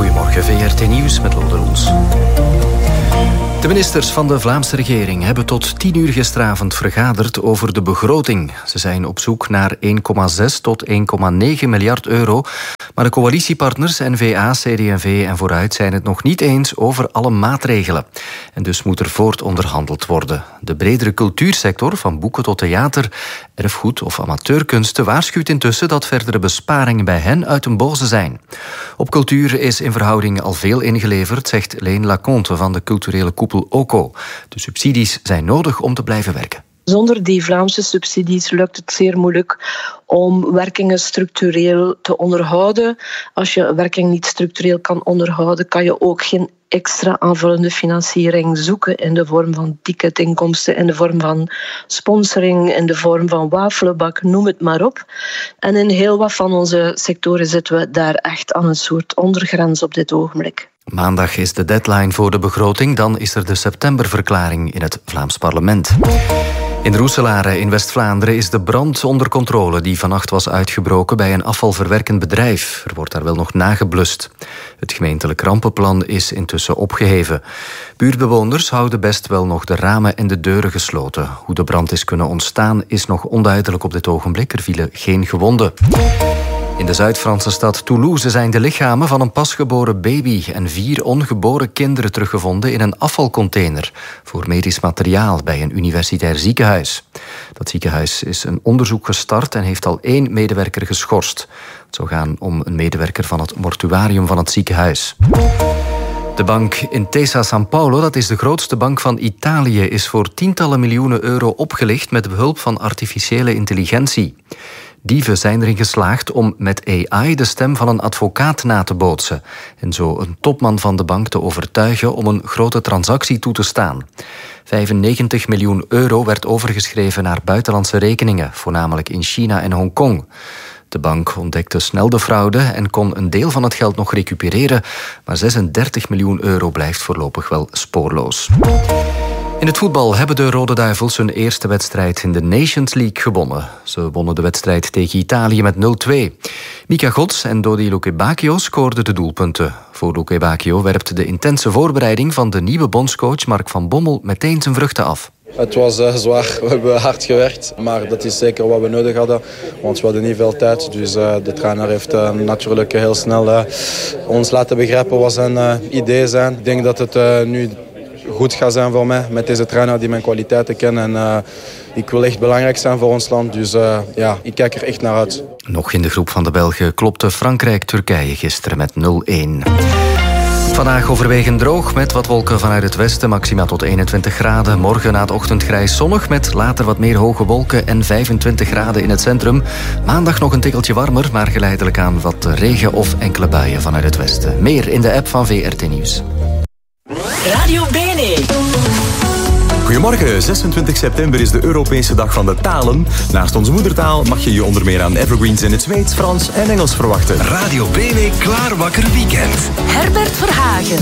Goedemorgen, VRT Nieuws met Lode Roels. De ministers van de Vlaamse regering hebben tot 10 uur gisteravond vergaderd over de begroting. Ze zijn op zoek naar 1,6 tot 1,9 miljard euro. Maar de coalitiepartners N-VA, CD&V en Vooruit zijn het nog niet eens over alle maatregelen. En dus moet er voortonderhandeld worden. De bredere cultuursector, van boeken tot theater, erfgoed of amateurkunsten, waarschuwt intussen dat verdere besparingen bij hen uit den boze zijn. Op cultuur is in verhouding al veel ingeleverd, zegt Leen Laconte van de culturele koepel OCO. De subsidies zijn nodig om te blijven werken. Zonder die Vlaamse subsidies lukt het zeer moeilijk om werkingen structureel te onderhouden. Als je een werking niet structureel kan onderhouden, kan je ook geen extra aanvullende financiering zoeken in de vorm van ticketinkomsten, in de vorm van sponsoring, in de vorm van wafelbak, noem het maar op. En in heel wat van onze sectoren zitten we daar echt aan een soort ondergrens op dit ogenblik. Maandag is de deadline voor de begroting, dan is er de septemberverklaring in het Vlaams parlement. In Roeselare in West-Vlaanderen is de brand onder controle die vannacht was uitgebroken bij een afvalverwerkend bedrijf. Er wordt daar wel nog nageblust. Het gemeentelijk rampenplan is intussen opgeheven. Buurtbewoners houden best wel nog de ramen en de deuren gesloten. Hoe de brand is kunnen ontstaan is nog onduidelijk op dit ogenblik. Er vielen geen gewonden. In de Zuid-Franse stad Toulouse zijn de lichamen van een pasgeboren baby en 4 ongeboren kinderen teruggevonden in een afvalcontainer voor medisch materiaal bij een universitair ziekenhuis. Dat ziekenhuis is een onderzoek gestart en heeft al 1 medewerker geschorst. Het zou gaan om een medewerker van het mortuarium van het ziekenhuis. De bank Intesa San Paolo, dat is de grootste bank van Italië, is voor tientallen miljoenen euro opgelicht met behulp van artificiële intelligentie. Dieven zijn erin geslaagd om met AI de stem van een advocaat na te bootsen en zo een topman van de bank te overtuigen om een grote transactie toe te staan. 95 miljoen euro werd overgeschreven naar buitenlandse rekeningen, voornamelijk in China en Hongkong. De bank ontdekte snel de fraude en kon een deel van het geld nog recupereren, maar 36 miljoen euro blijft voorlopig wel spoorloos. In het voetbal hebben de Rode Duivels hun eerste wedstrijd in de Nations League gewonnen. Ze wonnen de wedstrijd tegen Italië met 0-2. Mika Gods en Dodi Lukebakio scoorden de doelpunten. Voor Lukebakio werpt de intense voorbereiding van de nieuwe bondscoach Mark van Bommel meteen zijn vruchten af. Het was zwaar, we hebben hard gewerkt, maar dat is zeker wat we nodig hadden, want we hadden niet veel tijd. Dus de trainer heeft natuurlijk heel snel ons laten begrijpen wat zijn idee zijn. Ik denk dat het nu goed gaat zijn voor mij met deze trainer die mijn kwaliteiten kent. En ik wil echt belangrijk zijn voor ons land, dus ik kijk er echt naar uit. Nog in de groep van de Belgen klopte Frankrijk-Turkije gisteren met 0-1. Vandaag overwegend droog met wat wolken vanuit het westen, maxima tot 21 graden. Morgen na het ochtend grijs zonnig met later wat meer hoge wolken en 25 graden in het centrum. Maandag nog een tikkeltje warmer, maar geleidelijk aan wat regen of enkele buien vanuit het westen. Meer in de app van VRT Nieuws. Radio Bene. Goedemorgen, 26 september is de Europese dag van de talen. Naast onze moedertaal mag je je onder meer aan evergreens in het Zweeds, Frans en Engels verwachten. Radio Bene Klaar Wakker Weekend. Herbert Verhagen.